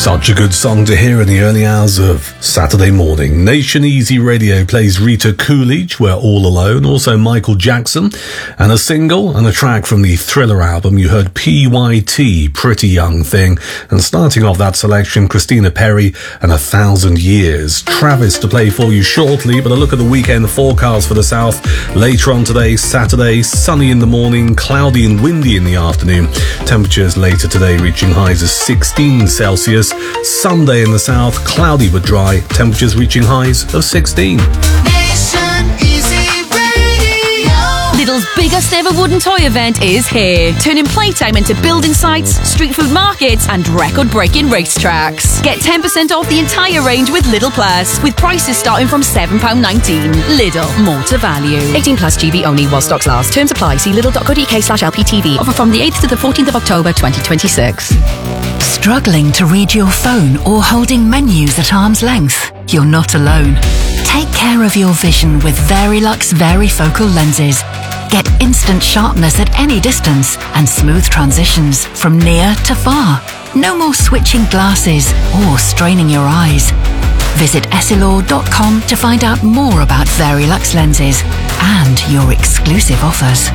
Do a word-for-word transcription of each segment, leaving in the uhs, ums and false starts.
Such a good song to hear in the early hours of Saturday morning. Nation Easy Radio plays Rita Coolidge, We're All Alone. Also Michael Jackson. And a single and a track from the Thriller album. You heard P Y T, Pretty Young Thing. And starting off that selection, Christina Perri and A Thousand Years. Travis to play for you shortly, but a look at the weekend forecast for the south. Later on today, Saturday, sunny in the morning, cloudy and windy in the afternoon. Temperatures later today reaching highs of sixteen Celsius. Sunday in the south, cloudy but dry, temperatures reaching highs of sixteen. Lidl's biggest ever wooden toy event is here, turning playtime into building sites, street food markets and record-breaking racetracks. Get ten percent off the entire range with Lidl Plus, with prices starting from seven pounds nineteen. Lidl, more to value. eighteen plus G B only while stocks last. Terms apply. See lidl dot co dot uk slash L P T V. Offer from the eighth to the fourteenth of October twenty twenty-six. Struggling to read your phone or holding menus at arm's length? You're not alone. Take care of your vision with Verilux Varifocal lenses. Get instant sharpness at any distance and smooth transitions from near to far. No more switching glasses or straining your eyes. Visit essilor dot com to find out more about Verilux lenses and your exclusive offers.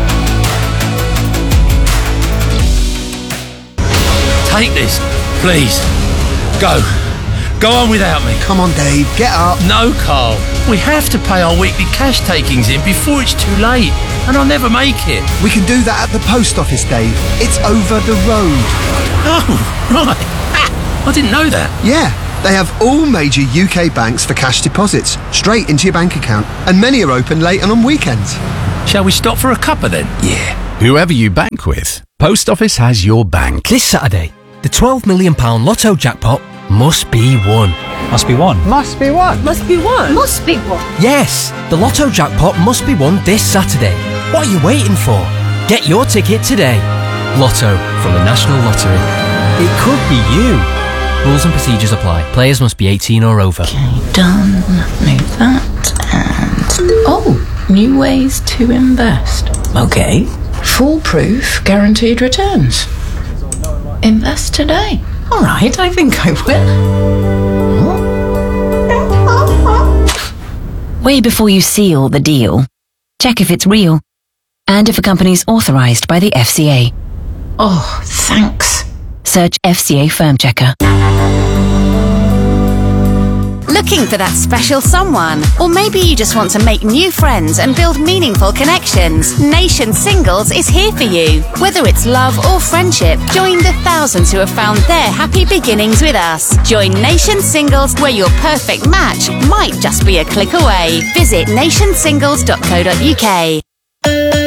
Take this, please. Go. Go on without me. Come on, Dave, get up. No, Carl. We have to pay our weekly cash takings in before it's too late, and I'll never make it. We can do that at the post office, Dave. It's over the road. Oh, right. Ah, I didn't know that. Yeah, they have all major U K banks for cash deposits, straight into your bank account, and many are open late and on weekends. Shall we stop for a cuppa then? Yeah. Whoever you bank with, Post Office has your bank. This Saturday, the twelve million pounds Lotto jackpot must be won. Must be won. Must be won. Must be won. Must be won. Yes, the Lotto jackpot must be won this Saturday. What are you waiting for? Get your ticket today. Lotto from the National Lottery. It could be you. Rules and procedures apply. Players must be eighteen or over. Okay, done. Move that and... Oh, new ways to invest. Okay. Foolproof guaranteed returns. Invest today. All right, I think I will. Way before you seal the deal, check if it's real and if a company's authorised by the F C A. Oh, thanks. Search F C A Firm Checker. Looking for that special someone? Or maybe you just want to make new friends and build meaningful connections? Nation Singles is here for you. Whether it's love or friendship, join the thousands who have found their happy beginnings with us. Join Nation Singles, where your perfect match might just be a click away. Visit nation singles dot co dot uk.